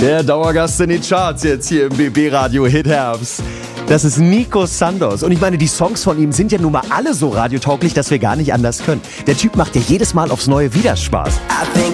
Der Dauergast in den Charts jetzt hier im BB-Radio Hit Herbst. Das ist Nico Santos. Und ich meine, die Songs von ihm sind ja nun mal alle so radiotauglich, dass wir gar nicht anders können. Der Typ macht ja jedes Mal aufs Neue wieder Spaß.